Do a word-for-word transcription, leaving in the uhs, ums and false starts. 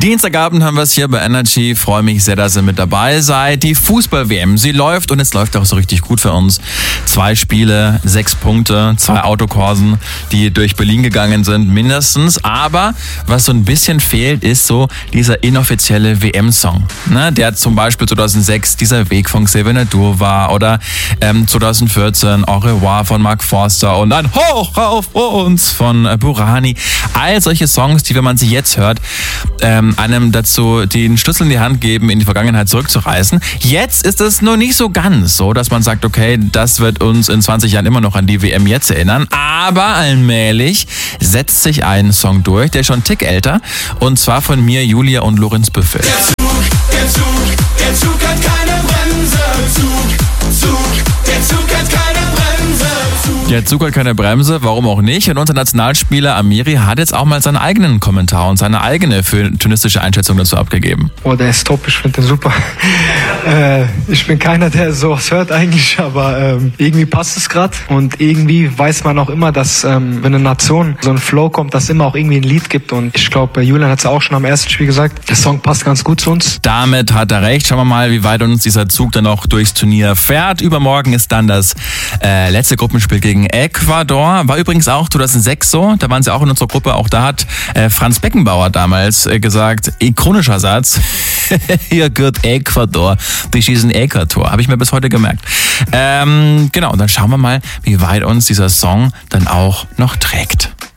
Dienstagabend haben wir es hier bei Energy. Freue mich sehr, dass ihr mit dabei seid. Die Fußball-W M, sie läuft und es läuft auch so richtig gut für uns. Zwei Spiele, sechs Punkte, zwei Autokursen, die durch Berlin gegangen sind, mindestens. Aber was so ein bisschen fehlt, ist so dieser inoffizielle W M-Song. Ne? Der zum Beispiel zweitausendsechs dieser Weg von Xavier Naidoo war oder ähm, zweitausendvierzehn Au revoir von Mark Forster und ein Hoch auf uns von äh, Burani. All solche Songs, die, wenn man sie jetzt hört, ähm, einem dazu den Schlüssel in die Hand geben, in die Vergangenheit zurückzureisen. Jetzt ist es noch nicht so ganz so, dass man sagt, okay, das wird uns in zwanzig Jahren immer noch an die W M jetzt erinnern, aber allmählich setzt sich ein Song durch, der ist schon einen Tick älter, und zwar von mir, Julia und Lorenz Büffel. Der Zug, der Zug, der Zug hat keine Bremse. Zug, Zug, der Zug hat keine Bremse. Zug. Der Zug hat keine Bremse, warum auch nicht? Und unser Nationalspieler Amiri hat jetzt auch mal seinen eigenen Kommentar und seine eigene tunistische Einschätzung dazu abgegeben. Oh, der ist top, ich finde den super. äh, ich bin keiner, der sowas hört eigentlich, aber ähm, irgendwie passt es gerade. Und irgendwie weiß man auch immer, dass ähm, wenn eine Nation so ein Flow kommt, dass es immer auch irgendwie ein Lied gibt. Und ich glaube, Julian hat es auch schon am ersten Spiel gesagt, der Song passt ganz gut zu uns. Damit hat er recht. Schauen wir mal, wie weit uns dieser Zug dann auch durchs Turnier fährt. Übermorgen ist dann das äh, letzte Gruppenspiel gegen Ecuador. War übrigens auch zweitausendsechs so. Da waren sie auch in unserer Gruppe. Auch da hat äh, Franz Beckenbauer damals äh, gesagt, ikonischer Satz, hier gehört Ecuador. Die schießen Äquator. Habe ich mir bis heute gemerkt. Ähm, genau, und dann schauen wir mal, wie weit uns dieser Song dann auch noch trägt.